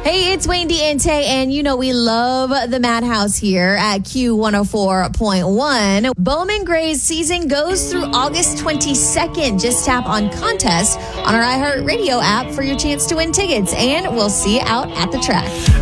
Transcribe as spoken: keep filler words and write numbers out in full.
Hey, it's Wendy and Tay, and you know we love the Madhouse here at Q one oh four point one. Bowman Gray's season goes through August twenty-second. Just tap on contest on our iHeartRadio app for your chance to win tickets, and we'll see you out at the track.